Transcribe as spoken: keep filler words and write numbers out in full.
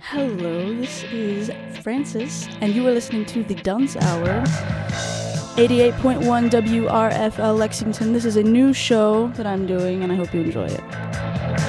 Hello, this is Francis, and you are listening to The Dunce Hour, eighty-eight point one W R F L Lexington. This is a new show that I'm doing, and I hope you enjoy it.